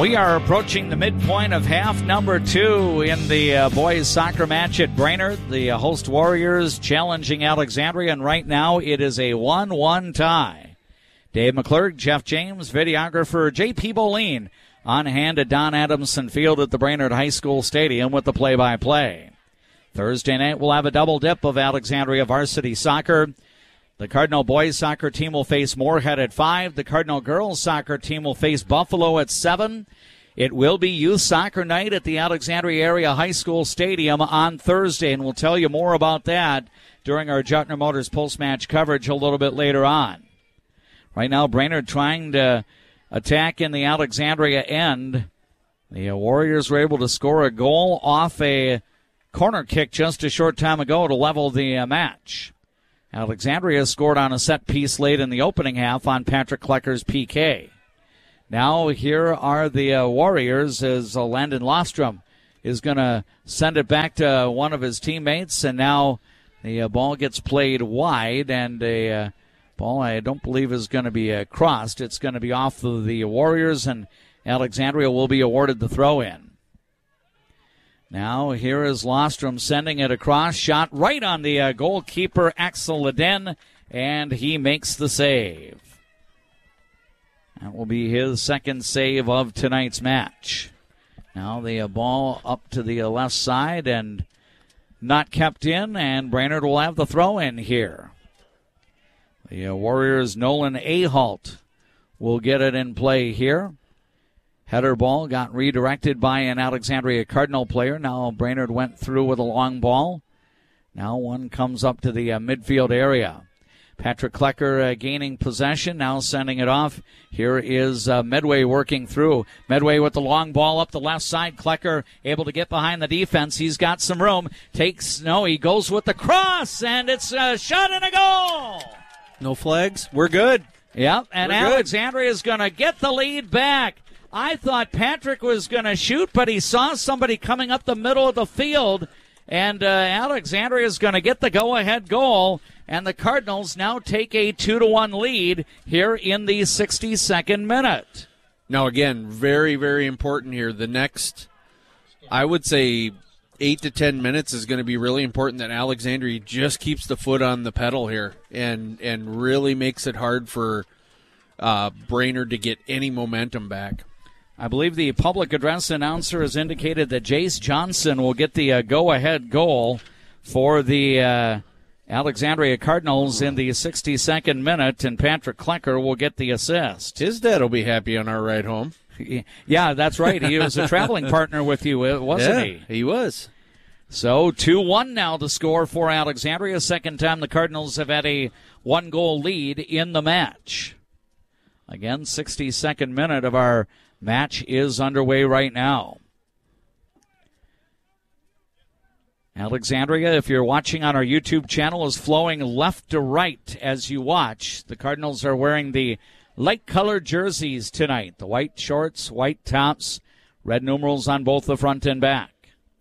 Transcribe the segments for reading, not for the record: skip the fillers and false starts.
We are approaching the midpoint of half number 2 in the boys soccer match at Brainerd. The host Warriors challenging Alexandria, and right now it is a 1-1 tie. Dave McClurg, Jeff James, videographer J.P. Boleen on hand at Don Adamson Field at the Brainerd High School Stadium with the play-by-play. Thursday night we'll have a double dip of Alexandria varsity soccer. The Cardinal boys soccer team will face Moorhead at 5. The Cardinal girls soccer team will face Buffalo at 7. It will be youth soccer night at the Alexandria Area High School Stadium on Thursday, and we'll tell you more about that during our Jutner Motors post-match coverage a little bit later on. Right now, Brainerd trying to attack in the Alexandria end. The Warriors were able to score a goal off a corner kick just a short time ago to level the match. Alexandria scored on a set piece late in the opening half on Patrick Klecker's PK. Now here are the Warriors as Landon Lostrom is going to send it back to one of his teammates, and now the ball gets played wide, and a ball I don't believe is going to be crossed. It's going to be off of the Warriors, and Alexandria will be awarded the throw-in. Now here is Lostrom sending it across, shot right on the goalkeeper Axel Leden, and he makes the save. That will be his second save of tonight's match. Now the ball up to the left side and not kept in, and Brainerd will have the throw-in here. The Warriors' Nolan Ahalt will get it in play here. Header ball got redirected by an Alexandria Cardinal player. Now Brainerd went through with a long ball. Now one comes up to the midfield area. Patrick Klecker gaining possession, now sending it off. Here is Medway working through. Medway with the long ball up the left side. Klecker able to get behind the defense. He's got some room. He goes with the cross, and it's a shot and a goal. No flags. We're good. Yep, and Alexandria is going to get the lead back. I thought Patrick was going to shoot, but he saw somebody coming up the middle of the field, and Alexandria is going to get the go-ahead goal, and the Cardinals now take a 2-1 lead here in the 62nd minute. Now, again, very, very important here. The next, I would say, 8 to 10 minutes is going to be really important that Alexandria just keeps the foot on the pedal here and really makes it hard for Brainerd to get any momentum back. I believe the public address announcer has indicated that Jace Johnson will get the go-ahead goal for the Alexandria Cardinals in the 62nd minute, and Patrick Klecker will get the assist. His dad will be happy on our ride home. Yeah, that's right. He was a traveling partner with you, wasn't he? He was. So 2-1 now to score for Alexandria. Second time the Cardinals have had a one-goal lead in the match. Again, 62nd minute of our match is underway right now. Alexandria, if you're watching on our YouTube channel, is flowing left to right as you watch. The Cardinals are wearing the light-colored jerseys tonight. The white shorts, white tops, red numerals on both the front and back.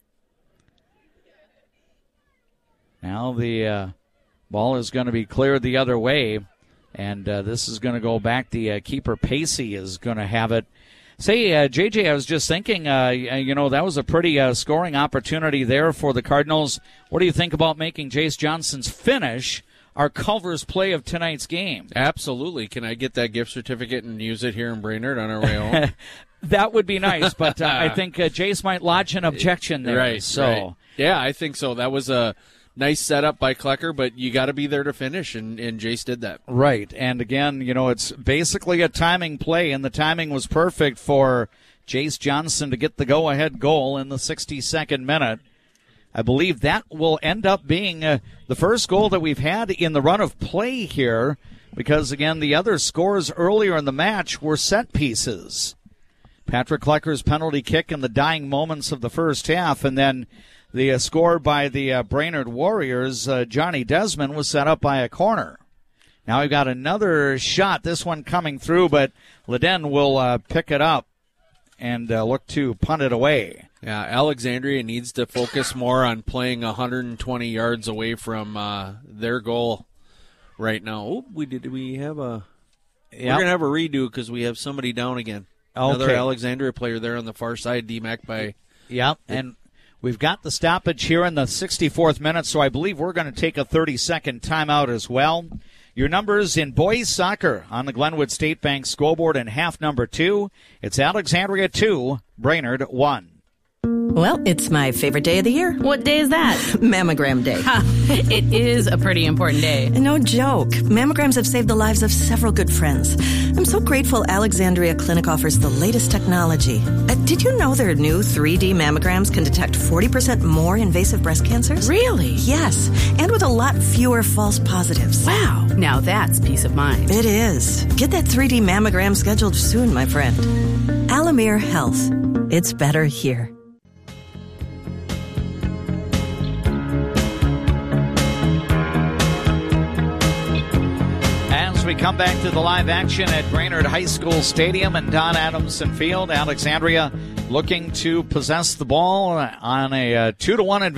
Now the ball is going to be cleared the other way, and this is going to go back. The keeper, Pacey, is going to have it. Say, JJ, I was just thinking, that was a pretty scoring opportunity there for the Cardinals. What do you think about making Jace Johnson's finish our Culver's play of tonight's game? Absolutely. Can I get that gift certificate and use it here in Brainerd on our way home? That would be nice, but I think Jace might lodge an objection there. Right. Yeah, I think so. That was a nice setup by Klecker, but you got to be there to finish, and Jace did that. Right, and again, it's basically a timing play, and the timing was perfect for Jace Johnson to get the go-ahead goal in the 62nd minute. I believe that will end up being the first goal that we've had in the run of play here, because, again, the other scores earlier in the match were set pieces. Patrick Klecker's penalty kick in the dying moments of the first half, and then the score by the Brainerd Warriors, Johnny Desmond, was set up by a corner. Now we've got another shot, this one coming through, but Leden will pick it up and look to punt it away. Yeah, Alexandria needs to focus more on playing 120 yards away from their goal right now. Oh, we have a... Yep. We're going to have a redo because we have somebody down again. Another Alexandria player there on the far side, D-Mac by... Yep, and we've got the stoppage here in the 64th minute, so I believe we're going to take a 30-second timeout as well. Your numbers in boys soccer on the Glenwood State Bank scoreboard in half number 2. It's Alexandria 2, Brainerd 1. Well, it's my favorite day of the year. What day is that? Mammogram Day. It is a pretty important day. No joke. Mammograms have saved the lives of several good friends. I'm so grateful Alexandria Clinic offers the latest technology. Did you know their new 3D mammograms can detect 40% more invasive breast cancers? Really? Yes, and with a lot fewer false positives. Wow. Now that's peace of mind. It is. Get that 3D mammogram scheduled soon, my friend. Alamere Health. It's better here. As we come back to the live action at Brainerd High School Stadium and Don Adamson Field, Alexandria looking to possess the ball on a 2-1 advantage.